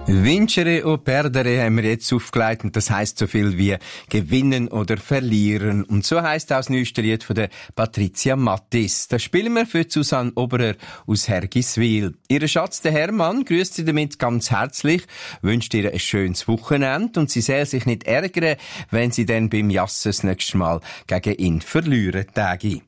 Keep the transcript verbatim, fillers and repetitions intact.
Vincere o perdere haben wir jetzt aufgelegt und das heisst so viel wie gewinnen oder verlieren. Und so heisst auch das neueste Lied von der Patricia Mattis. Das spielen wir für Susanne Oberer aus Hergiswil. Ihr Schatz, der Hermann, grüßt sie damit ganz herzlich, wünscht ihr ein schönes Wochenende und sie soll sich nicht ärgern, wenn sie dann beim Jassen das nächste Mal gegen ihn verlieren täge.